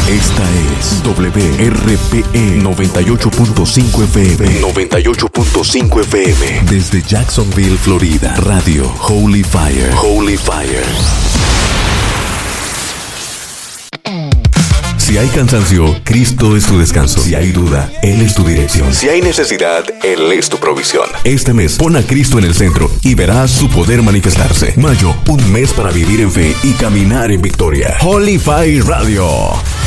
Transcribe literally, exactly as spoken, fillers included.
Esta es W R P E noventa y ocho punto cinco F M. noventa y ocho punto cinco F M. Desde Jacksonville, Florida. Radio Holy Fire. Holy Fire. Si hay cansancio, Cristo es tu descanso. Si hay duda, Él es tu dirección. Si hay necesidad, Él es tu provisión. Este mes, pon a Cristo en el centro y verás su poder manifestarse. Mayo, un mes para vivir en fe y caminar en victoria. Holy Fire Radio.